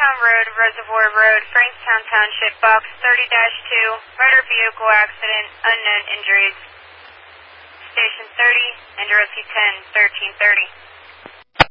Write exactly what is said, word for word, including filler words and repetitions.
Frankstown Road, Reservoir Road, Frankstown Township, Box thirty dash two, motor vehicle accident, unknown injuries. Station thirty, Androsky ten, thirteen thirty.